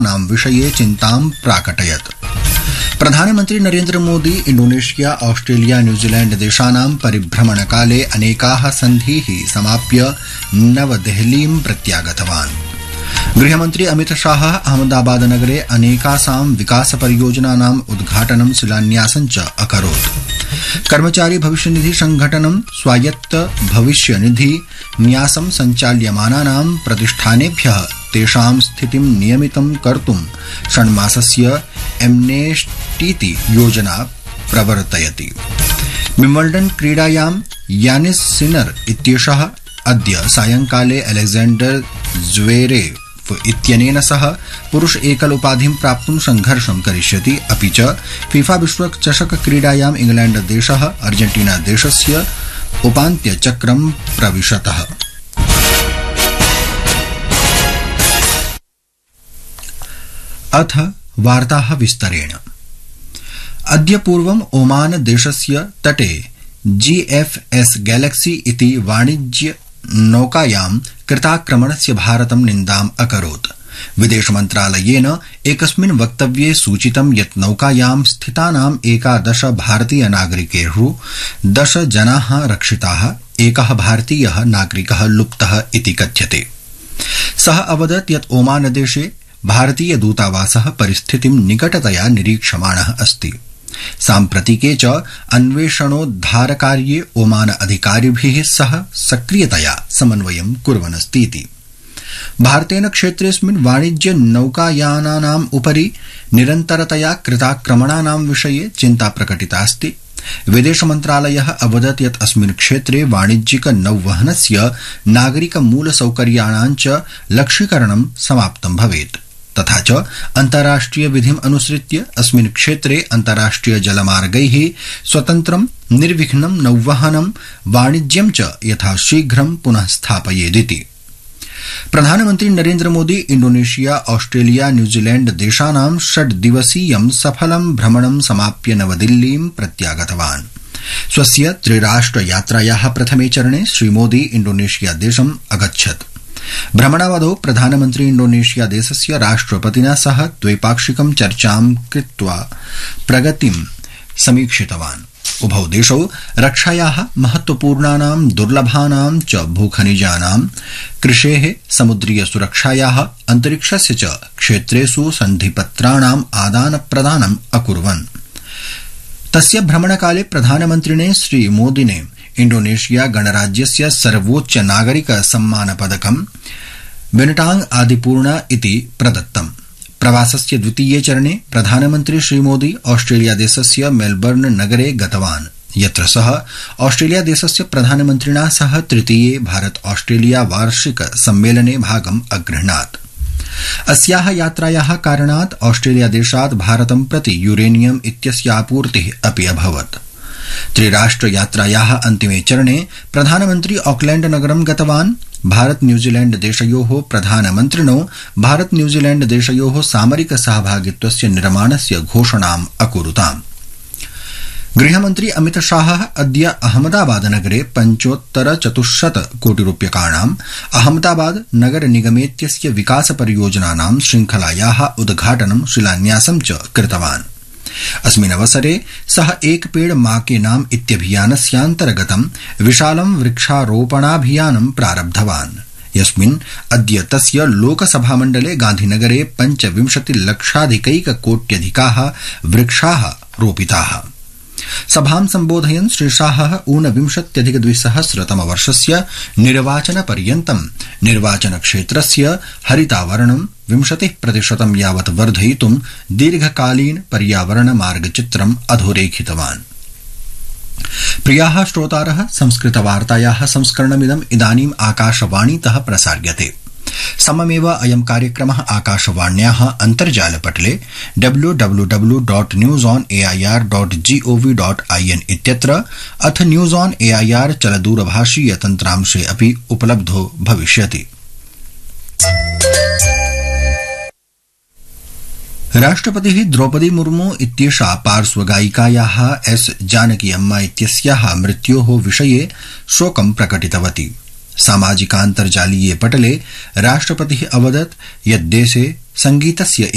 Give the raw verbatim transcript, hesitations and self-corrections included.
नाम विषये चिन्तां प्राकटयत्। प्रधानमन्त्री नरेन्द्र मोदी इंडोनेशिया ऑस्ट्रेलिया न्यूजीलैंड देशानां परिभ्रमणकाले अनेकाः सन्धीः समाप्य नवदेहलीं प्रत्यागतवान्। गृहमन्त्री अमित शाह अहमदाबाद नगरे अनेकासां विकास परियोजनानां उद्घाटनं शिलान्यासं च अकरोत्। कर्मचारी भविष्य निधि संघटनं स्वायत्त भविष्य निधि न्यासं सञ्चाल्यमानानां प्रतिष्ठानेभ्यः तेषां स्थितिं नियमितं कर्तुं षण्मासस्य एम्नेस्टीति योजना प्रवर्तयति। विम्बल्डन् क्रीडायां यानिस सिनर इत्येषः अद्य सायंकाले अलेक्जेंडर ज्वेरेव इत्यनेन सह पुरुष एकल उपाधिं प्राप्तुं संघर्षं करिष्यति। अपि च फीफा विश्वचषक क्रीडायां इंग्लैंड देशः अर्जेंटीना देशस्य उपान्त्यचक्रं प्रविशतः। अथ वार्ताः विस्तरेण। अद्य पूर्वम् ओमान देशस्य तटे जी एफ एस गैलेक्सी इति वाणिज्य नौकायां कृताक्रमणस्य भारतं निन्दाम् अकरोत्। विदेशमन्त्रालयेन एकस्मिन् वक्तव्ये सूचितं यत् नौकायां स्थितानाम् एकादश भारतीय नागरिकेषु दश जनाः रक्षिताः, एकः भारतीयः नागरिकः लुप्तः इति कथ्यते। सः अवदत् यत् ओमान देशे भारतीय दूतावासः परिस्थितिं निकटतया निरीक्षमाणः अस्ति। साम्प्रतिके च अन्वेषणोद्धारकार्ये ओमान अधिकारिभिः सह सक्रियतया समन्वयं कुर्वन्नस्तीति। भारतेन क्षेत्रेऽस्मिन् वाणिज्य नौकायानानाम् उपरि निरन्तरतया कृताक्रमणानां विषये चिन्ता प्रकटितास्ति। विदेशमन्त्रालयः अवदत् यत् अस्मिन् क्षेत्रे वाणिज्यिक नौवहनस्य नागरिक मूलसौकर्याणां च लक्ष्यीकरणं समाप्तं भवेत्। तथा च अन्ताराष्ट्रिय विधिम् अनुसृत्य अस्मिन् क्षेत्रे अन्ताराष्ट्रिय जलमार्गैः स्वतन्त्रं निर्विघ्नं नौवहनं वाणिज्यं च यथाशीघ्रं पुनः स्थापयेदिति। प्रधानमन्त्री नरेन्द्र मोदी इंडोनेशिया ऑस्ट्रेलिया न्यूजीलैंड देशानां षड् दिवसीयं सफलं भ्रमणं समाप्य नवदिल्लीं प्रत्यागतवान्। स्वस्य त्रिराष्ट्र यात्रायाः प्रथमे चरणे श्रीमोदी इंडोनेशिया देशम् अगच्छत्। भ्रमणावधौ प्रधानमन्त्री इंडोनेशिया देशस्य राष्ट्रपतिना सह द्वैपाक्षिकं चर्चां कृत्वा प्रगतिं समीक्षितवान्। उभौ देशौ रक्षायाः महत्वपूर्णानां दुर्लभानां च भूखनिजानां, कृषेः, समुद्रीय सुरक्षायाः, अन्तरिक्षस्य च क्षेत्रेषु सन्धिपत्राणाम् आदानप्रदानम् अकुर्वन्। तस्य भ्रमणकाले प्रधानमन्त्रिणे श्रीमोदिने इंडोनेशिया गणराज्यस्य सर्वोच्च नागरिक सम्मान पदकं बिनटांग आदिपूर्णा इति प्रदत्तम्। प्रवासस्य द्वितीये चरणे प्रधानमन्त्री श्रीमोदी ऑस्ट्रेलिया देशस्य मेलबर्न नगरे गतवान्, यत्र सः ऑस्ट्रेलिया देशस्य प्रधानमन्त्रिणा सह तृतीये भारत ऑस्ट्रेलिया वार्षिक सम्मेलने भागम् अगृह्णात्। अस्याः यात्रायाः कारणात् ऑस्ट्रेलिया देशात् भारतं प्रति यूरेनियम इत्यस्य आपूर्तिः अपि अभवत्। त्रिराष्ट्र यात्रायाः अन्तिमे चरणे प्रधानमन्त्री ऑकलैंड नगरं गतवान्। भारत न्यूजीलैंड देशयोः प्रधानमन्त्रिणो भारत न्यूजीलैंड देशयोः सामरिक सहभागित्वस्य निर्माणस्य घोषणाम् अकुरुताम्। गृहमन्त्री अमित शाह अद्य अहमदाबाद नगरे पंचोत्तर चतुश्शत कोटि रूप्यकाणाम् अहमदाबाद नगर निगमेत्यस्य विकास परियोजनानां श्रृंखलायाः उद्घाटनं शिलान्यासं च कृतवान्। अस्मिन् अवसरे सः एक पेड़ मां के नाम इत्यभियानस्यान्तर्गतं विशालं वृक्षारोपणाभियानं प्रारब्धवान्, यस्मिन् अद्य तस्य लोकसभामण्डले गांधीनगरे पंचविंशति लक्षाधिकैककोट्यधिकाः वृक्षाः रोपिताः। सभां सम्बोधयन् श्री शाहः ऊनविंशत्यधिक द्विसहस्रतमवर्षस्य निर्वाचनपर्यन्तं निर्वाचनक्षेत्रस्य हरितावरणं विंशतिः प्रतिशतं यावत् वर्धयितुं दीर्घकालीन पर्यावरण मार्गचित्रम् अधोरेखितवान्। प्रियाः श्रोतारः, संस्कृतवार्तायाः संस्करणमिदम् इदानीम् आकाशवाणीतः प्रसार्यते। सममेव अयं कार्यक्रमः आकाशवाण्याः अन्तर्जालपटले W W W dot news on AIR dot gov dot IN इत्यत्र अथ न्यूज ऑन एआईआर चलदूरभाषीय तन्त्रांशे अपि उपलब्धो भविष्यति। राष्ट्रपतिः द्रौपदी मुर्मू इत्येषा पार्श्वगायिकायाः एस जानकी अम्मा इत्यस्याः मृत्योः विषये शोकं प्रकटितवती। सामाजिकान्तर्जालीये पटले राष्ट्रपतिः अवदत् यत् देशे संगीतस्य